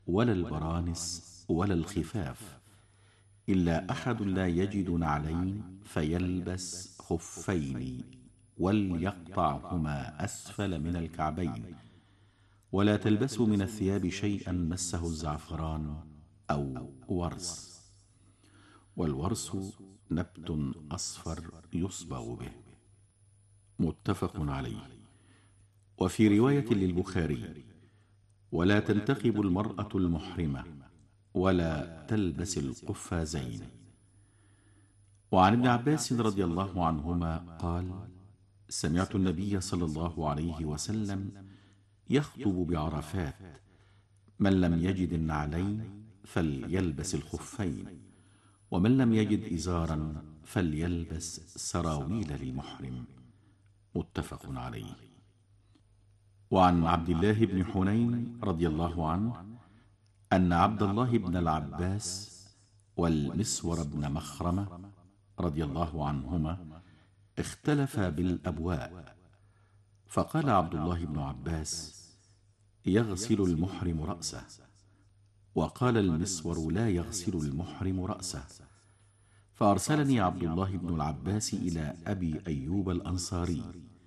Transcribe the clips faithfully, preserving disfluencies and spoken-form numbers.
ولا البرانس ولا الخفاف، إلا أحد لا يجد نعلين فيلبس خفين وليقطعهما أسفل من الكعبين، ولا تلبسوا من الثياب شيئا مسه الزعفران أو ورس. والورس نبت أصفر يصبغ به. متفق عليه. وفي رواية للبخاري: ولا تنتقب المرأة المحرمة ولا تلبس القفازين. وعن ابن عباس رضي الله عنهما قال: سمعت النبي صلى الله عليه وسلم يخطب بعرفات: من لم يجد النعلين فليلبس الخفين، ومن لم يجد إزارا فليلبس سراويل للمحرم. متفق عليه. وعن عبد الله بن حنين رضي الله عنه أن عبد الله بن العباس والمسور بن مخرمة رضي الله عنهما اختلفا بالأبواء، فقال عبد الله بن عباس: يغسل المحرم رأسه، وقال المسور: لا يغسل المحرم رأسه. فأرسلني عبد الله بن العباس إلى أبي أيوب الأنصاري،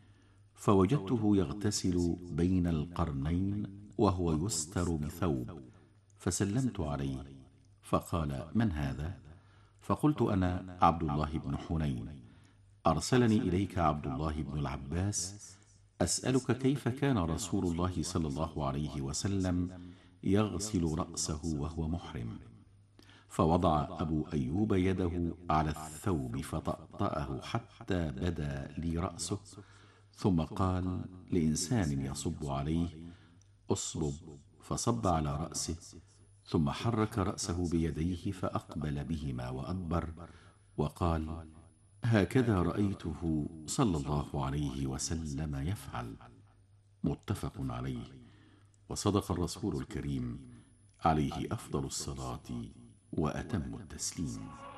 فوجدته يغتسل بين القرنين وهو يستر بثوب، فسلمت عليه فقال: من هذا؟ فقلت: أنا عبد الله بن حنين، أرسلني إليك عبد الله بن العباس أسألك كيف كان رسول الله صلى الله عليه وسلم يغسل رأسه وهو محرم. فوضع أبو أيوب يده على الثوب فطأطأه حتى بدا لي رأسه، ثم قال لإنسان يصب عليه: أصبب، فصب على رأسه، ثم حرك رأسه بيديه فأقبل بهما وأدبر، وقال: هكذا رأيته صلى الله عليه وسلم يفعل. متفق عليه. وصدق الرسول الكريم عليه أفضل الصلاة وأتم التسليم.